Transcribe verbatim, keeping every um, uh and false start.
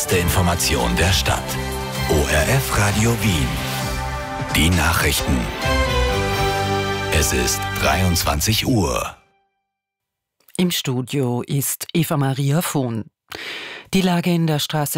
Die Information der Stadt. O R F Radio Wien. Die Nachrichten. Es ist dreiundzwanzig Uhr. Im Studio ist Eva Maria Vohn. Die Lage in der Straße